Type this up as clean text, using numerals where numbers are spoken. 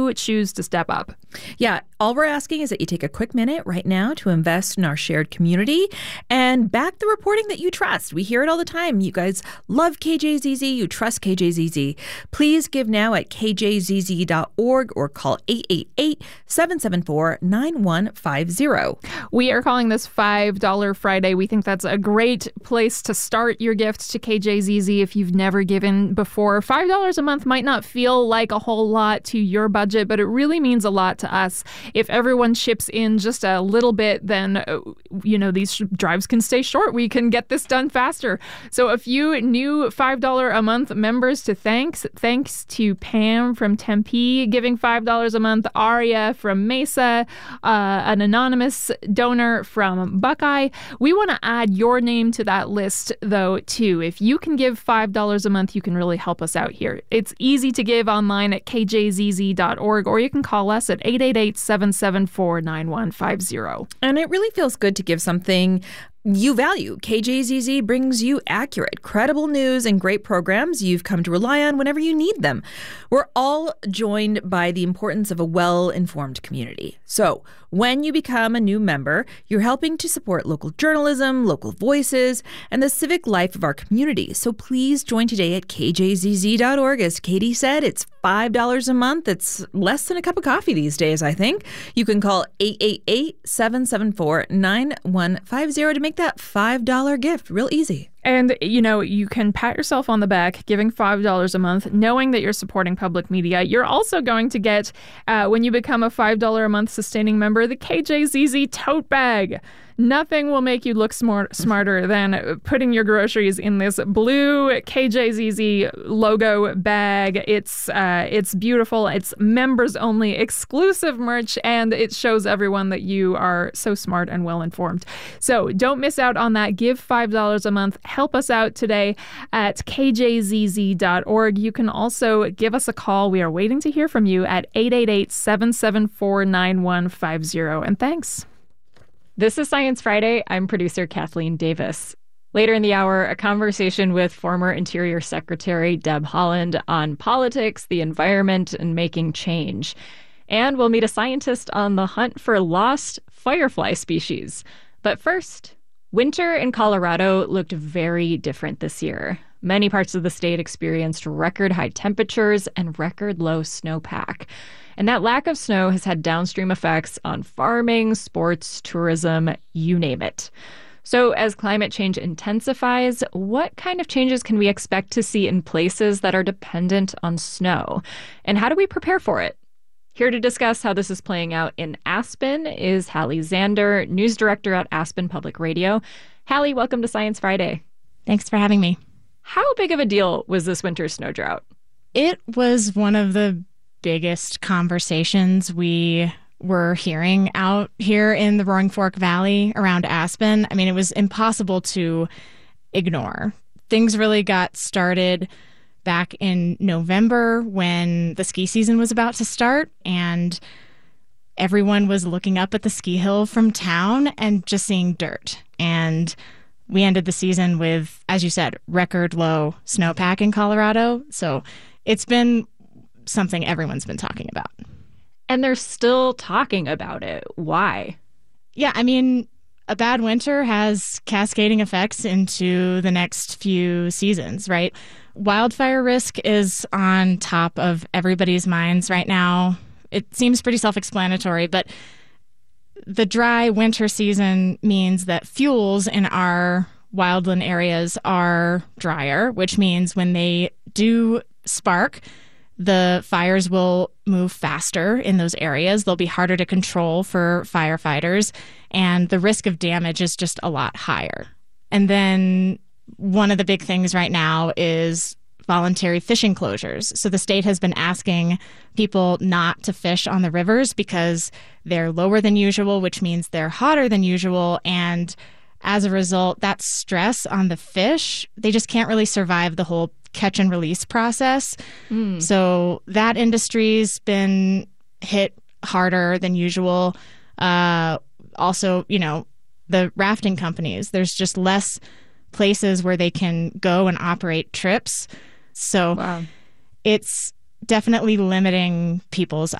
you choose to step up. Yeah, all we're asking is that you take a quick minute right now to invest in our shared community and back the reporting that you trust. We hear it all the time. You guys love KJZZ. You trust KJZZ. Please give now at kjzz.org or call 888-774-9150. We are calling this $5 Friday. We think that's a great place to start your gift to KJZZ if you've never given before. $5 a month might not feel like a whole lot to your budget, but it really means a lot to us. If everyone chips in just a little bit, then, these drives can stay short. We can get this done faster. So a few new $5 a month members to thanks to Pam from Tempe giving $5 a month, Aria from Mesa, an anonymous donor from Buckeye. We want to add your name to that list, though, too. If you can give $5 a month, you can really help us out here. It's easy to give online at kjzz.org, or you can call us at 888-774-9150. And it really feels good to give something you value. KJZZ brings you accurate, credible news and great programs you've come to rely on whenever you need them. We're all joined by the importance of a well-informed community. So when you become a new member, you're helping to support local journalism, local voices, and the civic life of our community. So please join today at kjzz.org. As Katie said, it's $5 a month. It's less than a cup of coffee these days, I think. You can call 888-774-9150 to make that $5 gift real easy. And, you can pat yourself on the back giving $5 a month, knowing that you're supporting public media. You're also going to get, when you become a $5 a month sustaining member, the KJZZ tote bag. Nothing will make you look smarter than putting your groceries in this blue KJZZ logo bag. It's beautiful. It's members only, exclusive merch, and it shows everyone that you are so smart and well informed. So don't miss out on that. Give $5 a month. Help us out today at kjzz.org. You can also give us a call. We are waiting to hear from you at 888-774-9150. And thanks. This is Science Friday. I'm producer Kathleen Davis. Later in the hour, a conversation with former Interior Secretary Deb Haaland on politics, the environment, and making change. And we'll meet a scientist on the hunt for lost firefly species. But first, winter in Colorado looked very different this year. Many parts of the state experienced record high temperatures and record low snowpack. And that lack of snow has had downstream effects on farming, sports, tourism, you name it. So as climate change intensifies, what kind of changes can we expect to see in places that are dependent on snow? And how do we prepare for it? Here to discuss how this is playing out in Aspen is Hallie Zander, news director at Aspen Public Radio. Hallie, welcome to Science Friday. Thanks for having me. How big of a deal was this winter's snow drought? It was one of the biggest conversations we were hearing out here in the Roaring Fork Valley around Aspen. I mean, it was impossible to ignore. Things really got started back in November when the ski season was about to start, and everyone was looking up at the ski hill from town and just seeing dirt. And we ended the season with, as you said, record low snowpack in Colorado. So it's been something everyone's been talking about. And they're still talking about it. Why? Yeah, I mean, a bad winter has cascading effects into the next few seasons, right? Wildfire risk is on top of everybody's minds right now. It seems pretty self-explanatory, but the dry winter season means that fuels in our wildland areas are drier, which means when they do spark, the fires will move faster in those areas. They'll be harder to control for firefighters, and the risk of damage is just a lot higher. And then one of the big things right now is voluntary fishing closures. So the state has been asking people not to fish on the rivers because they're lower than usual, which means they're hotter than usual. And as a result, that stress on the fish, they just can't really survive the whole catch and release process. So that industry's been hit harder than usual. Also, the rafting companies, there's just less places where they can go and operate trips. So It's definitely limiting people's